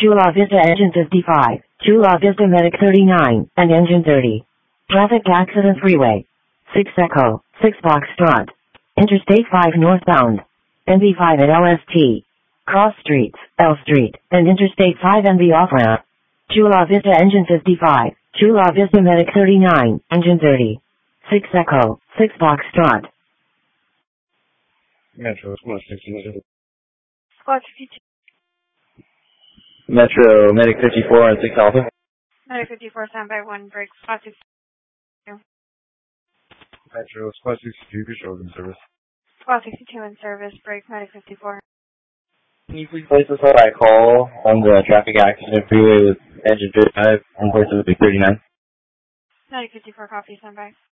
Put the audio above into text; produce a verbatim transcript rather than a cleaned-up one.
Chula Vista Engine fifty-five, Chula Vista Medic thirty-nine, and Engine thirty. Traffic Accident Freeway. six Echo, six Foxtrot. Interstate five northbound. N B five at L S T. Cross Streets, L Street, and Interstate five and the off-ramp. Chula Vista Engine fifty-five, Chula Vista Medic thirty-nine, Engine thirty. six Echo, six Foxtrot. Metro, squad sixty-two. Squad fifty-two. Metro, Medic fifty-four and six Alpha. Medic fifty-four, standby one, break, squad sixty-two. Metro, squad sixty-two, visual in service. Squad sixty-two in service, break, Medic fifty-four. Can you please place this on my call on the traffic accident freeway with Engine fifty-five and place it with thirty-nine? Medic fifty-four, copy, standby.